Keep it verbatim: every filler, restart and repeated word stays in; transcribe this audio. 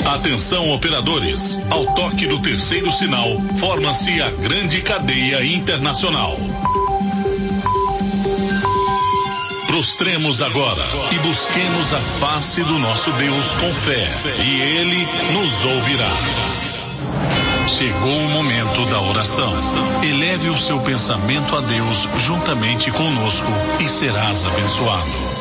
Atenção, operadores. Ao toque do terceiro sinal, forma-se a grande cadeia internacional. Prostremos agora e busquemos a face do nosso Deus com fé, e Ele nos ouvirá. Chegou o momento da oração. Eleve o seu pensamento a Deus juntamente conosco e serás abençoado.